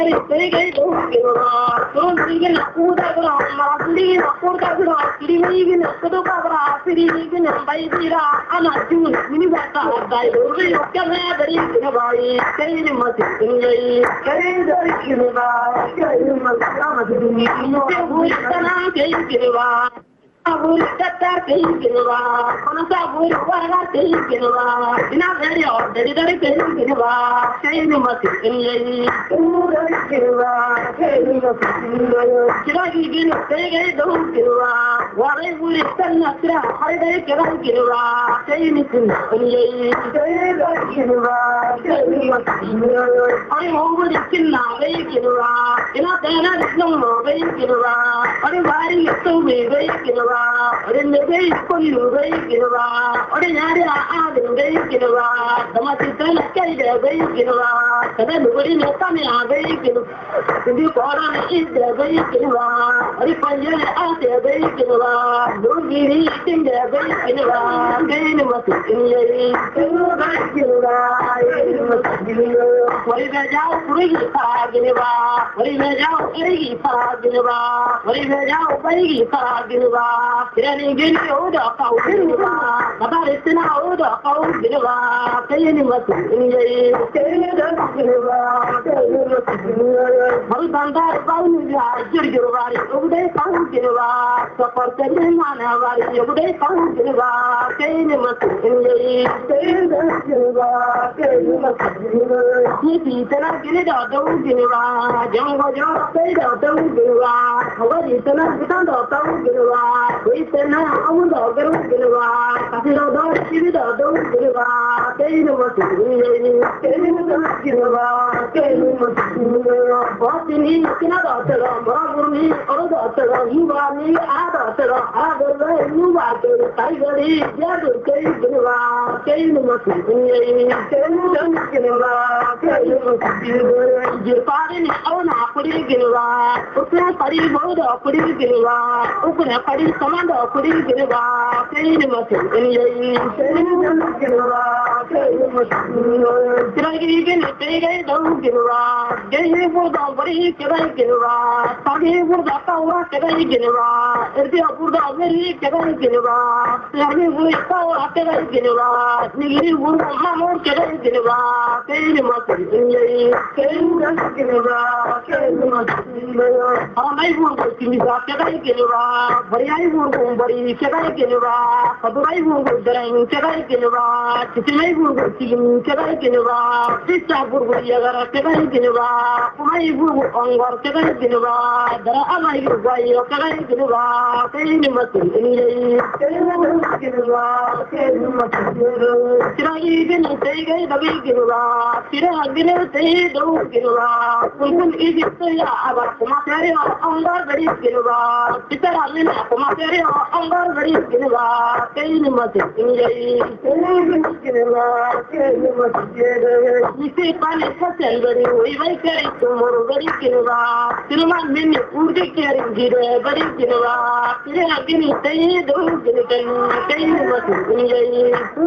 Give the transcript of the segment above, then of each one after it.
They don't give a don't even a food over Martin, a food over even a photo cover, even a baby, and a June, Minivata, by the way of Canada, in a body, saying you must be carrying the Univa, carrying my Abur kata kehidupan, konosa abur warga kehidupan. Ina dari orang dari kehidupan. Saya ini masih ini. Dari kehidupan. Kita hidup sebagai kehidupan. Warai boleh tanah cerah, hari dari kehidupan. Saya ini ini. Dari kehidupan. Hari mau boleh cinta kehidupan. Ina tanah semua kehidupan. Hari hari itu kehidupan. Orang negeri pun lebih kira, orang nyari ada lebih kira, sama kita nak cari lebih kira, kadang negeri mereka ni lebih kira, jadi orang ini lebih kira, orang panjang ada lebih kira, dua diri tinggal lebih kira, ini masih ini, lebih kira, orang berjauh pergi kira, orang berjauh pergi kira, orang berjauh pergi kira. Kirani gini udah kau gila, mata resina udah kau gila, kayaknya masuk ini, kayaknya dah gila, baru bandar baru nih jujur bari, udah kau gila, seperti mana bari, udah kau gila, kayaknya masuk ini, kayaknya dah gila, kayaknya masuk ini, ni tanah gini dah tahu gila, jangan kau dah tahu gila, kau di tanah kita dah tahu gila. Kita nak awak dah kerja gila, kasi dah sini dah gila, kayaknya masih ini, kayaknya dah gila, kayaknya masih ini. Bawa ini kita dah terang, bawa ini orang dah terang, ibu ni ada terang, ada lagi ibu ada, tiga ni jadi kayaknya gila, kayaknya masih ini, kayaknya dah gila, kayaknya masih ini. Jepang ni awak nak pergi gila, ukra pergi bawa dah pergi gila, ukra pergi sama dah pergi gila, kayaknya masih ini, kayaknya gila, kayaknya masih ini. Lagi ni kayaknya dah gila, kayaknya pura beri kayaknya gila, pagi pura kau kayaknya gila, erti pura beri kayaknya gila, lagi pura kau kayaknya gila, ni pura mamur kayaknya gila, kayaknya masih ini, kayaknya gila, kayaknya masih ini. Orang lain pura kini kayaknya gila, beri air pura beri kayaknya gila, kadurai pura dereng kayaknya gila, cincin pura cincin kayaknya gila, sisa pura jaga kayaknya gila, kumai pura anggar kayaknya gila, darah amai pura kayaknya gila, kayaknya masih ini, kayaknya gila, kayaknya masih ini. Lagi ni kayaknya dah gila, lagi ni dah gila, mungkin ini saya abang kumasari anggar beri gila, kita lagi ni kumasari anggar beri gila, kayaknya masih ini, kayaknya gila, kayaknya masih ini. Isi panik hasil beri, ibai kari tumor beri gila, siluman mini urdi kari gila beri gila, kita lagi ni saya dah gila, kayaknya masih ini,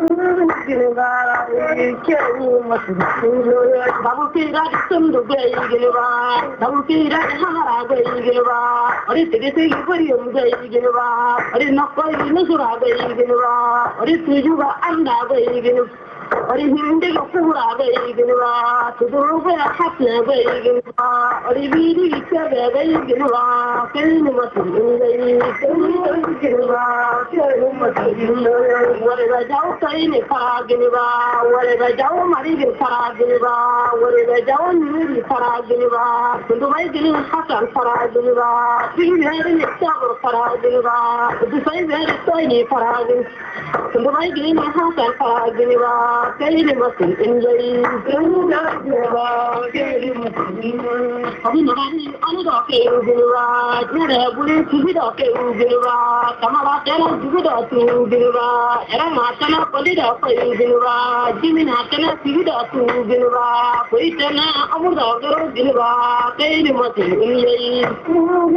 gila, kayaknya masih ini. Babu kira sumdu beri gila, babu kira hara beri gila, orang segede beri beri gila, orang nakal ini surah beri gila, orang tujuh anda beri gila. Orang Hindu pura beri gila, tujuh hati beri gila, orang biri kita beri gila, kayaknya masih ini, kayaknya gila, kayaknya masih ini. Orang jauh ini parah gila, orang jauh mari parah gila, orang jauh ni parah gila, tentu baik gila hasan parah gila, tinggal ni siapa parah gila, tentu saya beri ini parah gila, tentu baik gila hasan parah gila. Kayaknya masih ini, kayaknya gila, kayaknya masih ini. Tapi nanti anda kayaknya gila, jadi boleh juga kayaknya gila, kamera jangan juga gila, era macam apa dia gila, jimin macam juga gila, perintah amur dah gila, kayaknya masih ini, gila,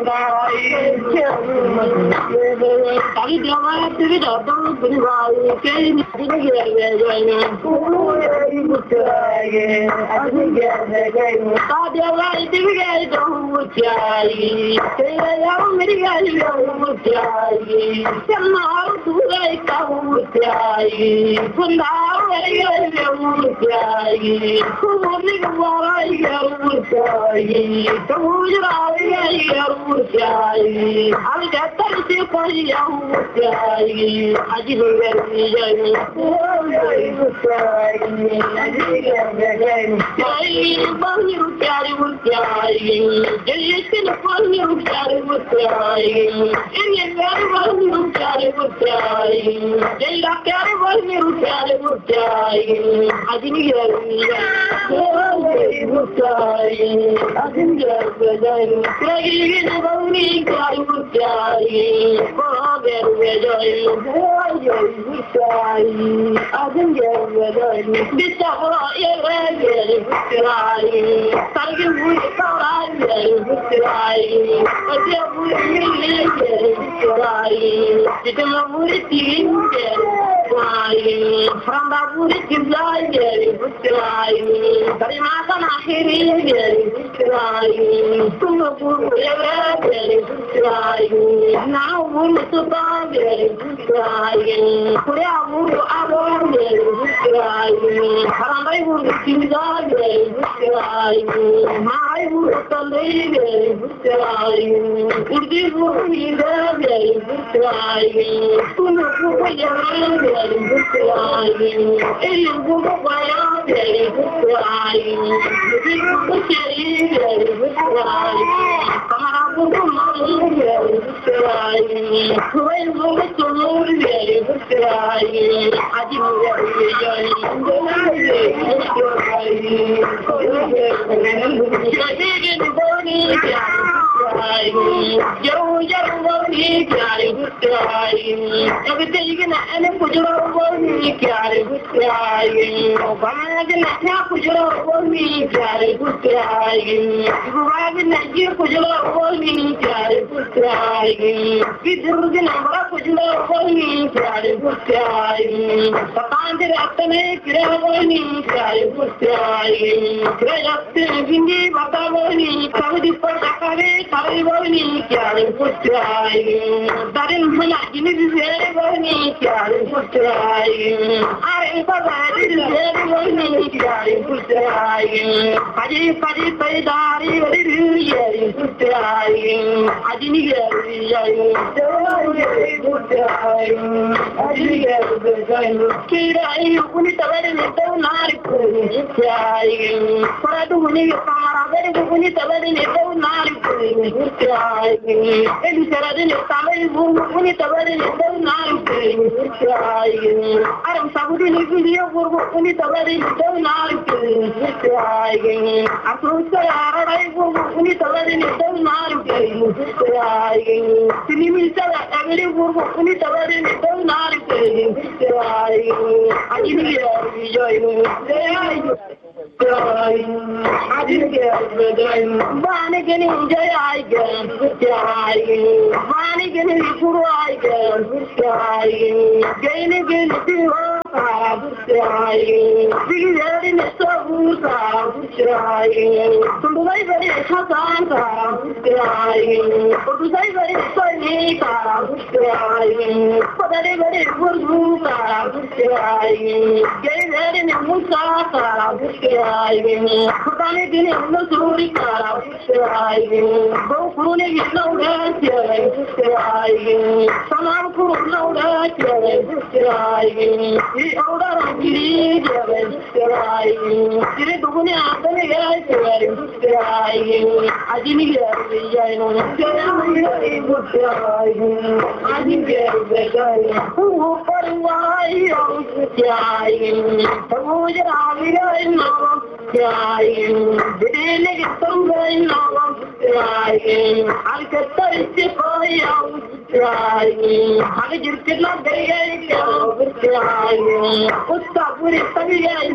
kayaknya masih ini. Tapi dia mana juga gila, kayaknya gila. Dia I did don't die. Say I am very don't die. Somehow do I come die. For now I don't die. Who only I don't die. Who I don't die. I'll get that for you die. I didn't get me. You carry with dying. You still upon you carry with dying. In your very one you carry with dying. They don't carry one you carry with dying. I didn't hear me. With dying. I didn't hear me. Craig is only carry with dying. For very dying. With dying. I didn't hear me. This is what you're crying. Thank you for the crying. But you will crying. It's a woody crying. From the woody crying. But I'm not gonna hear it crying. From the woody crying. Now we're to buy crying. Put out our crying. I would see my wood the lady crying. It is what we love crying. To look for your crying. It is what I am crying. It is what she is crying. Come on, crying. When we look to Lord crying. I everything and put your money carry good crying. Obama put your money carry good crying. Driving at you put your money carry good crying. People can put your money carry good crying. Find it up to make your money carry good crying. Cry up to Vindy, but I money come this for the carry money carry good crying. That in my very money carry good crying. I provided very money carry good crying. Paddy, Dari, very good crying. I didn't get it. Good crying. I didn't get it. Kira, you put it away in the night. Crying. For I do need a camera, very good when it's away in the night. Crying. And you said I didn't family when it's away in the night. Crying. I am somebody in the video when it's away in the night. Crying. I thought I when it's away in the night. Crying. Cinema said every woman when it's away in the night. Crying. I didn't hear crying. I didn't get it. Vanagan in Jayagan, crying. Vanagan in Puragan, crying. Gain again to crying. Be there in the souls, crying. From the way that it's Hassan, crying. For the way that it's funny, crying. For the way that it was crying. Gain there in the Musa, crying. Putani in the Suri, crying. Both running is no that, crying. Some could know that, crying. The older of the crying. The Buguni after the guy crying. I didn't hear the crying. I didn't get the guy who for a while crying. Who is crying. The day somewhere now crying. I get thirsty for you crying. I just not the crying. What's up with it? Crying.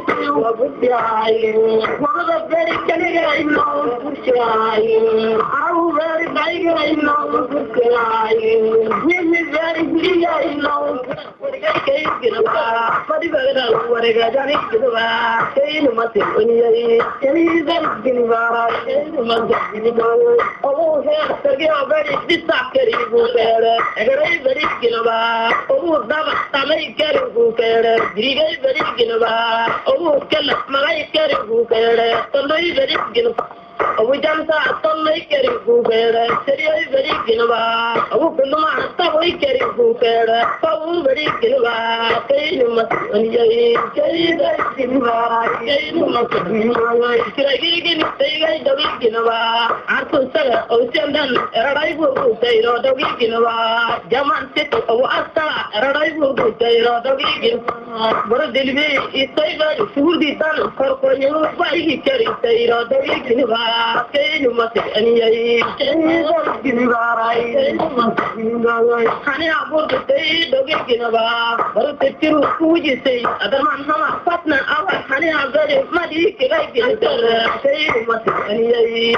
One of the very crying. I will very crying. we done that, don't make it go better. Very, very Ginova. I will put them on top of it go better. Oh, very Ginova. Say you must say that Ginova. Say you must say the Ginova. I could say, oh, send them, I will say, the Ginova. German city, oh, Asta, I will say, the Ginova. But a delivery is say that it should be done for you. Why he carries say, the Ginova. You must any honey, I want to say the Ginova. But the two who you say, other man, partner, our honey, I'm very muddy. Say you must any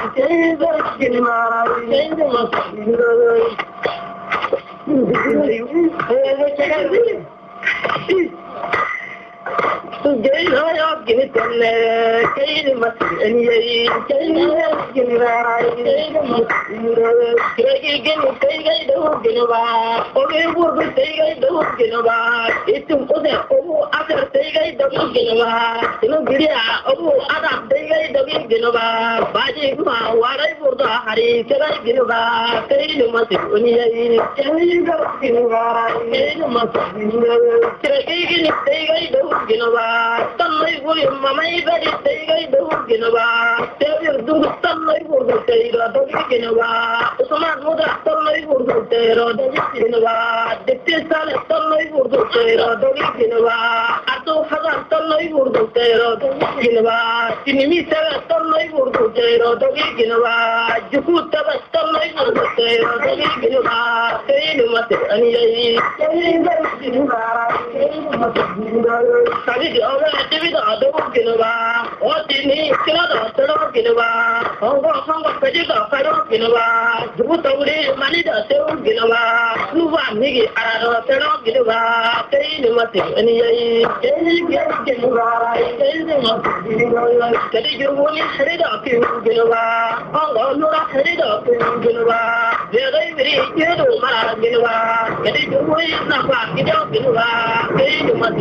today, I give it on the must any Sunlight William, my very say, don't Ginova. Tell you do the sunlight would say, don't Ginova. So much more that sunlight would say, don't Ginova. The Tissan sunlight would say, don't Ginova. I don't have a sunlight would say, don't Ginova. Tinimi said a sunlight would say, don't Ginova. You could have a sunlight would say, don't Ginova. Say you must any Ginova, what did he kill out of Ginova? Hong Kong, President, I don't Ginova, Jubuta, Manida, Ginova, Luva, Nigi, I don't Ginova, say you must any Ginova, say you want to head up to Ginova, Hong Kong, head up to Ginova, very, very good, Ginova, get it away, not back, get up Ginova, say you must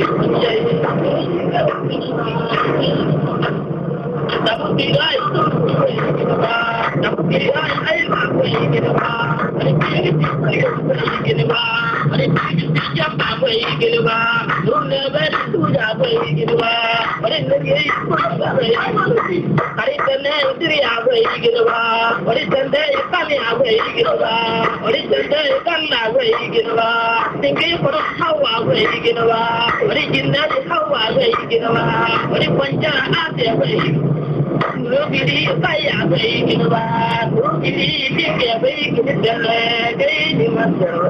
that would be right. That would be right. I love way you get about. I think it's way you get about. I think it's jump that way you get about. Don't never do that way you get about. But in the game, that way I think the name to the way you get about. What is the day? Funny way you get about. What is the day? Fun that way you get about. Thinking for how I way you get about. What is in that? How I way you get about. What is one jar out there way? Look at the fire way, look at the way, the master,